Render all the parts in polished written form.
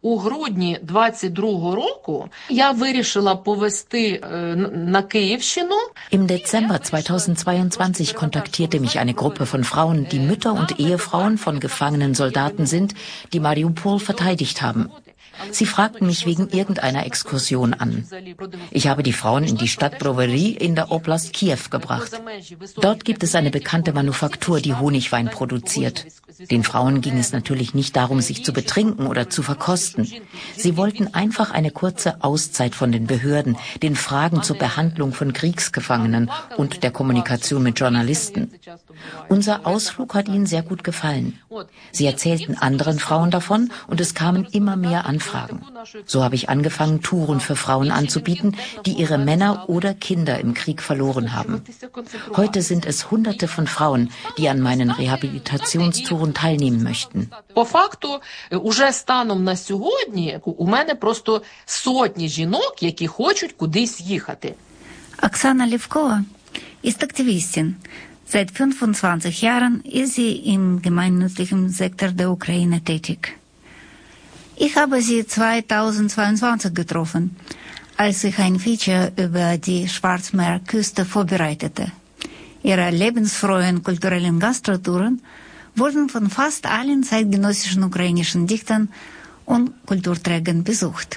У грудні 22-го року я вирішила повести на Київщину. Im Dezember 2022 kontaktierte mich eine Gruppe von Frauen, die Mütter und Ehefrauen von gefangenen Soldaten sind, die Mariupol verteidigt haben. Sie fragten mich wegen irgendeiner Exkursion an. Ich habe die Frauen in die Stadt Brovary in der Oblast Kiew gebracht. Dort gibt es eine bekannte Manufaktur, die Honigwein produziert. Den Frauen ging es natürlich nicht darum, sich zu betrinken oder zu verkosten. Sie wollten einfach eine kurze Auszeit von den Behörden, den Fragen zur Behandlung von Kriegsgefangenen und der Kommunikation mit Journalisten. Unser Ausflug hat ihnen sehr gut gefallen. Sie erzählten anderen Frauen davon und es kamen immer mehr Anfragen. So habe ich angefangen, Touren für Frauen anzubieten, die ihre Männer oder Kinder im Krieg verloren haben. Heute sind es Hunderte von Frauen, die an meinen Rehabilitationstouren teilnehmen möchten. По факту, уже станом на сьогодні у мене просто сотні жінок, які хочуть кудись їхати. Оксана Levkova ist Aktivistin. Seit 25 Jahren ist sie im gemeinnützlichen Sektor der Ukraine tätig. Ich habe sie 2022 getroffen, als ich ein Feature über die Schwarzmeerküste vorbereitete. Ihre lebensfrohen kulturellen Gastrotouren wurden von fast allen zeitgenössischen ukrainischen Dichtern und Kulturträgern besucht.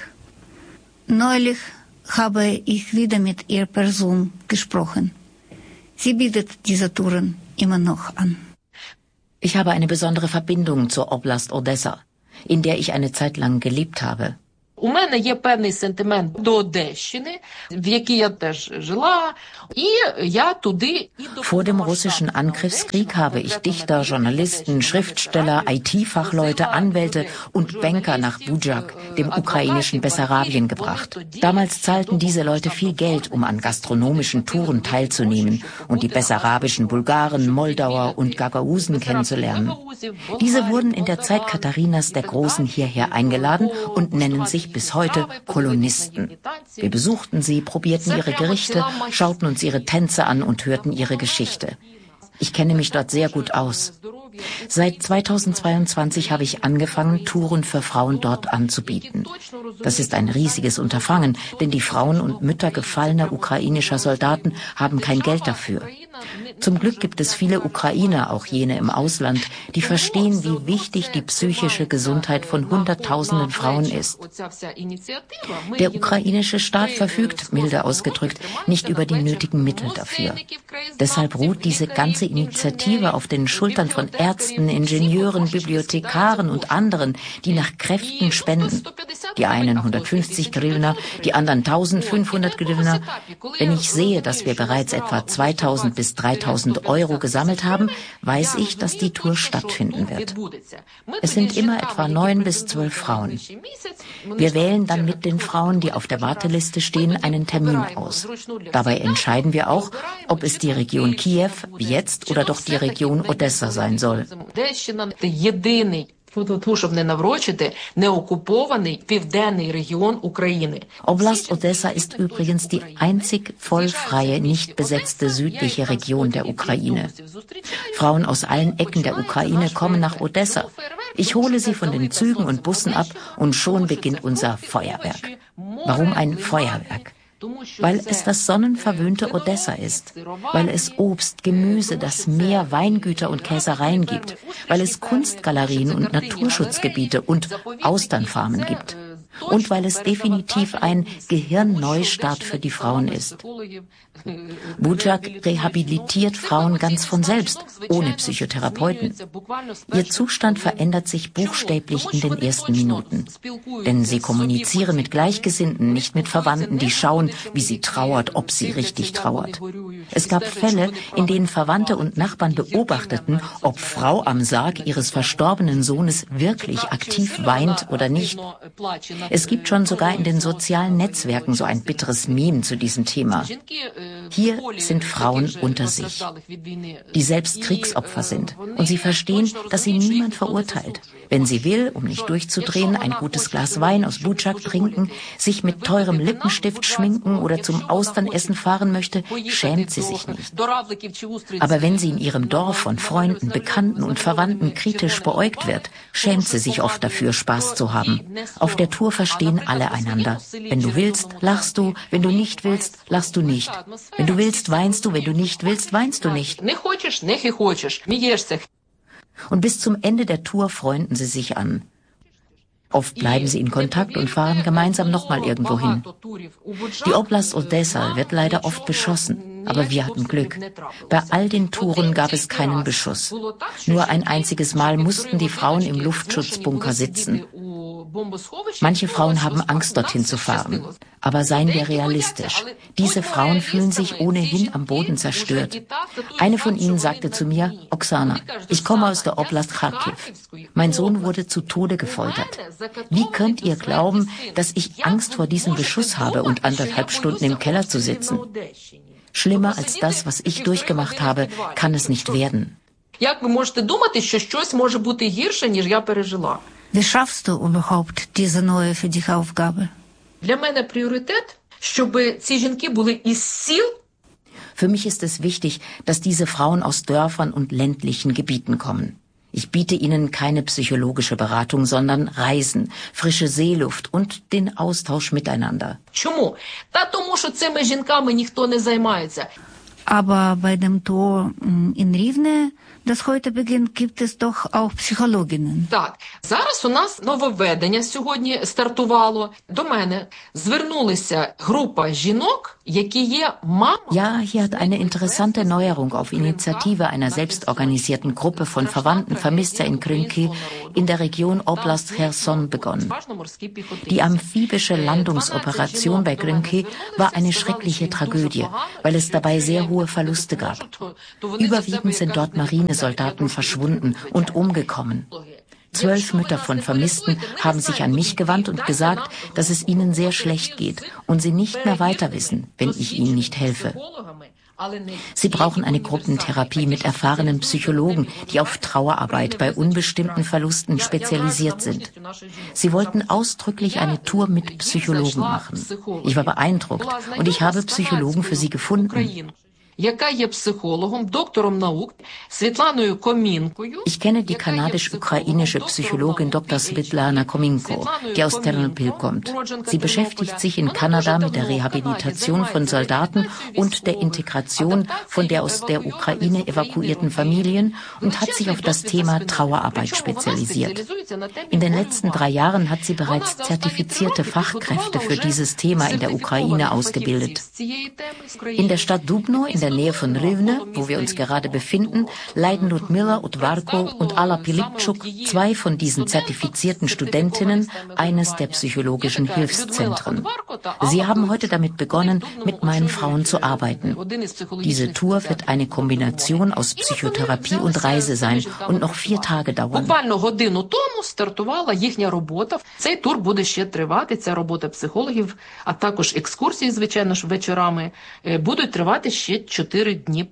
Neulich habe ich wieder mit ihr per Zoom gesprochen. Sie bietet diese Touren immer noch an. Ich habe eine besondere Verbindung zur Oblast Odessa, in der ich eine Zeit lang gelebt habe. У мене є певний сентимент до Одещини, в якій я теж жила, і я туди Vor dem russischen Angriffskrieg habe ich Dichter, Journalisten, Schriftsteller, IT-Fachleute, Anwälte und Banker nach Bujak, dem ukrainischen Bessarabien, gebracht. Damals zahlten diese Leute viel Geld, um an gastronomischen Touren teilzunehmen und die bessarabischen Bulgaren, Moldauer und Gagausen kennenzulernen. Diese wurden in der Zeit Katharinas der Großen hierher eingeladen und nennen sich bis heute Kolonisten. Wir besuchten sie, probierten ihre Gerichte, schauten uns ihre Tänze an und hörten ihre Geschichte. Ich kenne mich dort sehr gut aus. Seit 2022 habe ich angefangen, Touren für Frauen dort anzubieten. Das ist ein riesiges Unterfangen, denn die Frauen und Mütter gefallener ukrainischer Soldaten haben kein Geld dafür. Zum Glück gibt es viele Ukrainer, auch jene im Ausland, die verstehen, wie wichtig die psychische Gesundheit von Hunderttausenden Frauen ist. Der ukrainische Staat verfügt, milde ausgedrückt, nicht über die nötigen Mittel dafür. Deshalb ruht diese ganze Initiative auf den Schultern von Ärzten, Ingenieuren, Bibliothekaren und anderen, die nach Kräften spenden. Die einen 150 Hryvnia, die anderen 1500 Hryvnia. Wenn ich sehe, dass wir bereits etwa 2000 bis 3000 Euro gesammelt haben, weiß ich, dass die Tour stattfinden wird. Es sind immer etwa 9 bis 12 Frauen. Wir wählen dann mit den Frauen, die auf der Warteliste stehen, einen Termin aus. Dabei entscheiden wir auch, ob es die Region Kiew wie jetzt oder doch die Region Odessa sein soll. Oblast Odessa ist übrigens die einzig vollfreie, nicht besetzte südliche Region der Ukraine. Frauen aus allen Ecken der Ukraine kommen nach Odessa. Ich hole sie von den Zügen und Bussen ab und schon beginnt unser Feuerwerk. Warum ein Feuerwerk? Weil es das sonnenverwöhnte Odessa ist, weil es Obst, Gemüse, das Meer, Weingüter und Käsereien gibt, weil es Kunstgalerien und Naturschutzgebiete und Austernfarmen gibt. Und weil es definitiv ein Gehirnneustart für die Frauen ist. Bujak rehabilitiert Frauen ganz von selbst, ohne Psychotherapeuten. Ihr Zustand verändert sich buchstäblich in den ersten Minuten. Denn sie kommunizieren mit Gleichgesinnten, nicht mit Verwandten, die schauen, wie sie trauert, ob sie richtig trauert. Es gab Fälle, in denen Verwandte und Nachbarn beobachteten, ob Frau am Sarg ihres verstorbenen Sohnes wirklich aktiv weint oder nicht. Es gibt schon sogar in den sozialen Netzwerken so ein bitteres Meme zu diesem Thema. Hier sind Frauen unter sich, die selbst Kriegsopfer sind. Und sie verstehen, dass sie niemand verurteilt. Wenn sie will, um nicht durchzudrehen, ein gutes Glas Wein aus Budžak trinken, sich mit teurem Lippenstift schminken oder zum Austernessen fahren möchte, schämt sie sich nicht. Aber wenn sie in ihrem Dorf von Freunden, Bekannten und Verwandten kritisch beäugt wird, schämt sie sich oft dafür, Spaß zu haben. Auf der Tour verstehen alle einander. Wenn du willst, lachst du. Wenn du nicht willst, lachst du nicht. Wenn du willst, weinst du. Wenn du nicht willst, weinst du nicht. Und bis zum Ende der Tour freunden sie sich an. Oft bleiben sie in Kontakt und fahren gemeinsam nochmal irgendwo hin. Die Oblast Odessa wird leider oft beschossen, aber wir hatten Glück. Bei all den Touren gab es keinen Beschuss. Nur ein einziges Mal mussten die Frauen im Luftschutzbunker sitzen. Manche Frauen haben Angst, dorthin zu fahren. Aber seien wir realistisch. Diese Frauen fühlen sich ohnehin am Boden zerstört. Eine von ihnen sagte zu mir, Oksana, ich komme aus der Oblast Kharkiv. Mein Sohn wurde zu Tode gefoltert. Wie könnt ihr glauben, dass ich Angst vor diesem Beschuss habe und 1,5 Stunden im Keller zu sitzen? Schlimmer als das, was ich durchgemacht habe, kann es nicht werden. Wie schaffst du überhaupt diese neue für dich Aufgabe? Für mich ist es wichtig, dass diese Frauen aus Dörfern und ländlichen Gebieten kommen. Ich biete ihnen keine psychologische Beratung, sondern Reisen, frische Seeluft und den Austausch miteinander. Aber bei dem Tor in Rivne, das heute beginnt, gibt es doch auch Psychologinnen. Так, зараз у нас нововведення сьогодні стартувало. До мене звернулися група жінок, які є мамами. Ja, hier hat eine interessante Neuerung auf Initiative einer selbstorganisierten Gruppe von Verwandten Vermisster in Krynki in der Region Oblast Cherson begonnen. Die amphibische Landungsoperation bei Krynki war eine schreckliche Tragödie, weil es dabei sehr hohe Verluste gab. Überwiegend sind dort Marinesoldaten verschwunden und umgekommen. 12 Mütter von Vermissten haben sich an mich gewandt und gesagt, dass es ihnen sehr schlecht geht und sie nicht mehr weiter wissen, wenn ich ihnen nicht helfe. Sie brauchen eine Gruppentherapie mit erfahrenen Psychologen, die auf Trauerarbeit bei unbestimmten Verlusten spezialisiert sind. Sie wollten ausdrücklich eine Tour mit Psychologen machen. Ich war beeindruckt und ich habe Psychologen für sie gefunden. Ich kenne die kanadisch-ukrainische Psychologin Dr. Svetlana Kominko, die aus Ternopil kommt. Sie beschäftigt sich in Kanada mit der Rehabilitation von Soldaten und der Integration von der aus der Ukraine evakuierten Familien und hat sich auf das Thema Trauerarbeit spezialisiert. In den letzten 3 Jahren hat sie bereits zertifizierte Fachkräfte für dieses Thema in der Ukraine ausgebildet. In der Stadt Dubno in der Nähe von Rivne, wo wir uns gerade befinden, leiten Ludmila Utvarko und Alla Pilipczuk, 2 von diesen zertifizierten Studentinnen, eines der psychologischen Hilfszentren. Sie haben heute damit begonnen, mit meinen Frauen zu arbeiten. Diese Tour wird eine Kombination aus Psychotherapie und Reise sein und noch 4 Tage dauern. Буквально годину тому стартувала їхня робота. Цей тур буде ще тривати, ця робота психологів, а також екскурсії, звичайно ж, вечорами, будуть тривати ще 4 дні.